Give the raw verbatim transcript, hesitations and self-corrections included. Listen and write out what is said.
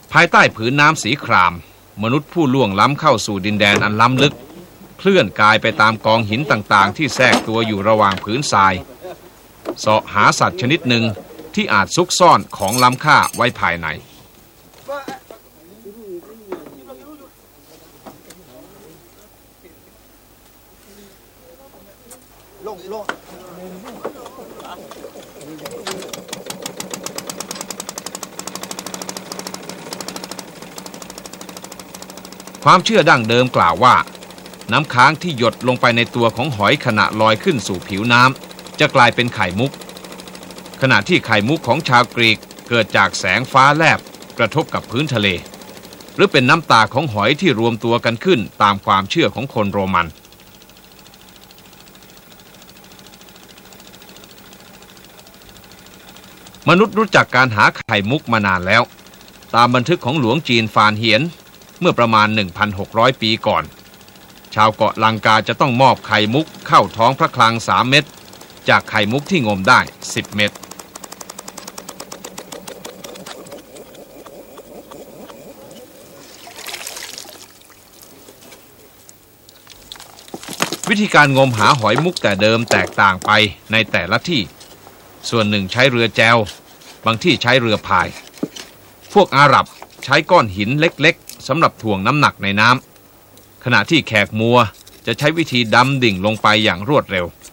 ภายใต้ผืนน้ำสีครามมนุษย์ผู้ล่วงล้ำเข้าสู่ดินแดนอันล้ำลึกเคลื่อนกายไปตามกองหินต่างๆที่แทรกตัวอยู่ระหว่างผืนทรายเสาะหาสัตว์ชนิดหนึ่งที่อาจซุกซ่อนของล้ำค่าไว้ภายในความเชื่อดั้งเดิมกล่าวว่าน้ำค้างที่หยดลงไปในตัวของหอยขณะลอยขึ้นสู่ผิวน้ำจะกลายเป็นไข่มุกขณะที่ไข่มุกของชาวกรีกเกิดจากแสงฟ้าแลบกระทบกับพื้นทะเลหรือเป็นน้ำตาของหอยที่รวมตัวกันขึ้นตามความเชื่อของคนโรมันมนุษย์รู้จักการหาไข่มุกมานานแล้วตามบันทึกของหลวงจีนฟานเฮียนเมื่อประมาณ หนึ่งพันหกร้อย ปีก่อนชาวเกาะลังกาจะต้องมอบไข่มุกเข้าท้องพระคลังสามเม็ดจากไข่มุกที่งมได้สิบเม็ดวิธีการงมหาหอยมุกแต่เดิมแตกต่างไปในแต่ละที่ส่วนหนึ่งใช้เรือแจวบางที่ใช้เรือพายพวกอาหรับใช้ก้อนหินเล็กๆสำหรับถ่วงน้ำหนักในน้ำขณะที่แขกมัวจะใช้วิธีดำดิ่งลงไปอย่างรวดเร็ว